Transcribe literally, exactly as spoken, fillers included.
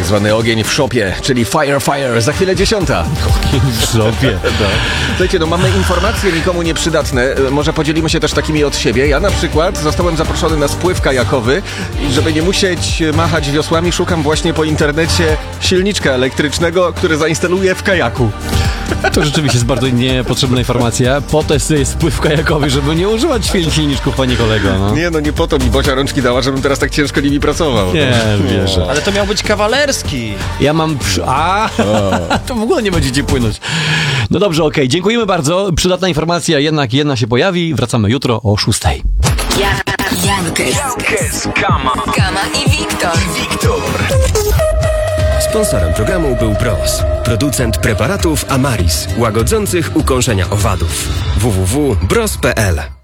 zwany ogień w szopie, czyli fire, fire, za chwilę dziesiąta. Ogień w szopie. No. Słuchajcie, no mamy informacje nikomu nieprzydatne, może podzielimy się też takimi od siebie. Ja na przykład zostałem zaproszony na spływ kajakowy i żeby nie musieć machać wiosłami, szukam właśnie po internecie silniczka elektrycznego, który zainstaluję w kajaku. To rzeczywiście jest bardzo niepotrzebna informacja. Po to jest spływ kajakowy, żeby nie używać silniczków, panie kolego. No. Nie, no nie po to mi Bocia rączki dała, żebym teraz tak ciężko nimi pracował. Nie, wierzę. Ale to miał być kawalerski. Ja mam... Przy... A, to w ogóle nie będziecie płynąć. No dobrze, okej, okay. Dziękujemy bardzo. Przydatna informacja, jednak jedna się pojawi. Wracamy jutro o szóstej. Jankes, Jankes, Kama, Kama i Wiktor. I Wiktor. Sponsorem programu był Bros, producent preparatów Amaris, łagodzących ukąszenia owadów. w w w kropka bros kropka p l